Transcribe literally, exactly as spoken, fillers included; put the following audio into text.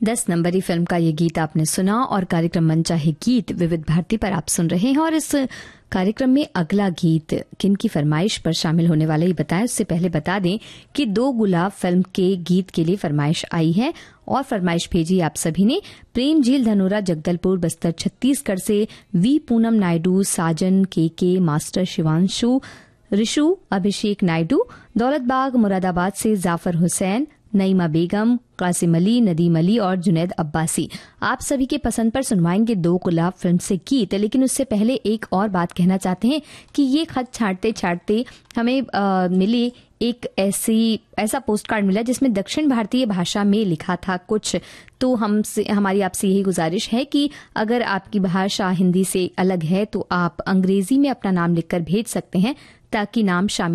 दस नंबरी फिल्म का ये गीत आपने सुना और कार्यक्रम मन चाहे गीत विविध भारती पर आप सुन रहे हैं। और इस कार्यक्रम में अगला गीत किन की फरमाइश पर शामिल होने वाला ये बताएं। उससे पहले बता दें कि दो गुलाब फिल्म के गीत के लिए फरमाइश आई है और फरमाइश भेजी आप सभी ने। प्रेम झील धनोरा जगदलपुर बस्तर छत्तीसगढ़ से वी पूनम नायडू, साजन के के, मास्टर शिवांशु, ऋषु, अभिषेक नायडू, दौलतबाग मुरादाबाद से जाफर हुसैन, नईमा बेगम, कासिम अली, नदीम अली और जुनैद अब्बासी। आप सभी के पसंद पर सुनवाएंगे दो गुलाब फिल्म से गीत। लेकिन उससे पहले एक और बात कहना चाहते हैं कि ये खत छांटते छांटते हमें आ, मिले एक ऐसी ऐसा पोस्ट कार्ड मिला जिसमें दक्षिण भारतीय भाषा में लिखा था कुछ। तो हमसे हमारी आपसे यही गुजारिश है कि अगर आपकी भाषा हिंदी से अलग है तो आप अंग्रेजी में अपना नाम लिखकर भेज सकते हैं ताकि नाम शामिल